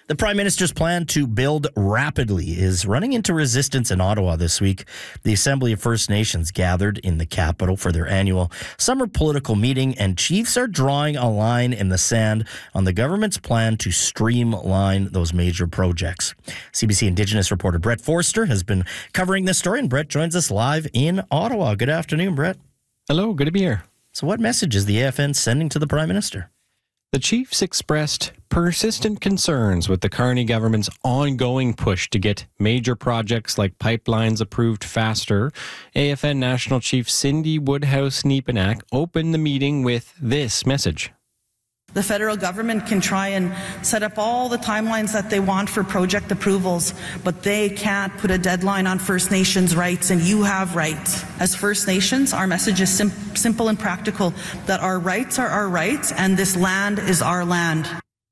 The Prime Minister's plan to build rapidly is running into resistance in Ottawa this week. The Assembly of First Nations gathered in the capital for their annual summer political meeting, and chiefs are drawing a line in the sand on the government's plan to streamline those major projects. CBC Indigenous reporter Brett Forster has been covering this story, and Brett joins us live in Ottawa. Good afternoon, Brett. Hello, good to be here. So what message is the AFN sending to the Prime Minister? The chiefs expressed persistent concerns with the Carney government's ongoing push to get major projects like pipelines approved faster. AFN National Chief Cindy Woodhouse-Nepinak opened the meeting with this message. The federal government can try and set up all the timelines that they want for project approvals, but they can't put a deadline on First Nations rights, and you have rights. As First Nations, our message is simple and practical, that our rights are our rights and this land is our land.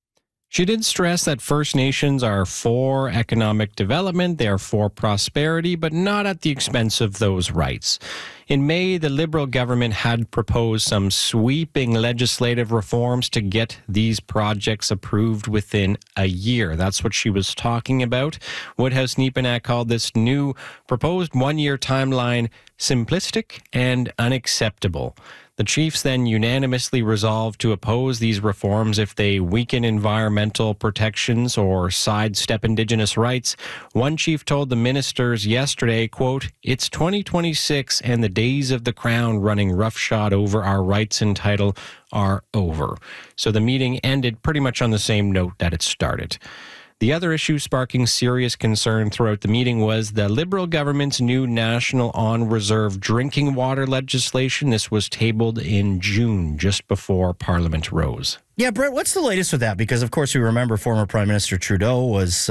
She did stress that First Nations are for economic development, they are for prosperity, but not at the expense of those rights. In May, the Liberal government had proposed some sweeping legislative reforms to get these projects approved within a year. That's what she was talking about. Woodhouse-Nepinak called this new proposed one-year timeline simplistic and unacceptable. The chiefs then unanimously resolved to oppose these reforms if they weaken environmental protections or sidestep Indigenous rights. One chief told the ministers yesterday, quote, "It's 2026 and the days of the Crown running roughshod over our rights and title are over." So the meeting ended pretty much on the same note that it started. The other issue sparking serious concern throughout the meeting was the Liberal government's new National On-Reserve drinking water legislation. This was tabled in June, just before Parliament rose. Yeah, Brett, what's the latest with that? Because, of course, we remember former Prime Minister Trudeau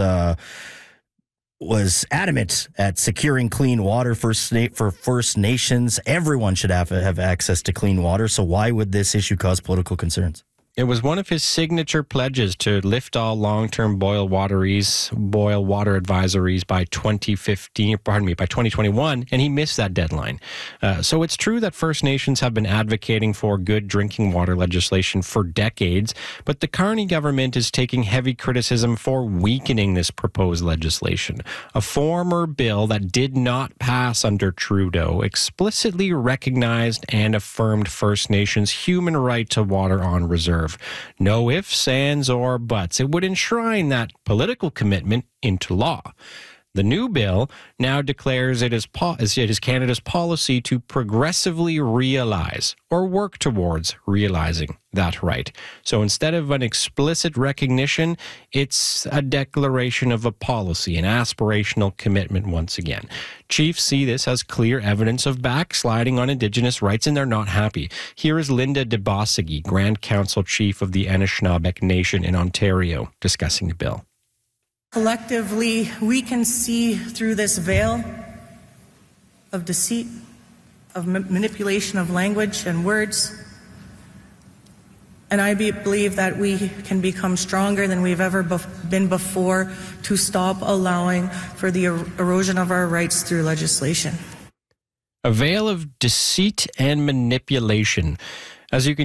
was adamant at securing clean water for First Nations. Everyone should have access to clean water. So why would this issue cause political concerns? It was one of his signature pledges to lift all long-term boil water advisories by 2021, and he missed that deadline. So it's true that First Nations have been advocating for good drinking water legislation for decades, but the Carney government is taking heavy criticism for weakening this proposed legislation. A former bill that did not pass under Trudeau explicitly recognized and affirmed First Nations' human right to water on reserve. No ifs, ands, or buts. It would enshrine that political commitment into law. The new bill now declares it is Canada's policy to progressively realize or work towards realizing that right. So instead of an explicit recognition, it's a declaration of a policy, an aspirational commitment once again. Chiefs see this as clear evidence of backsliding on Indigenous rights, and they're not happy. Here is Linda DeBossigi, Grand Council Chief of the Anishinaabe Nation in Ontario, discussing the bill. Collectively, we can see through this veil of deceit, of manipulation of language and words, and I believe that we can become stronger than we've ever been before to stop allowing for the erosion of our rights through legislation. A veil of deceit and manipulation. As you can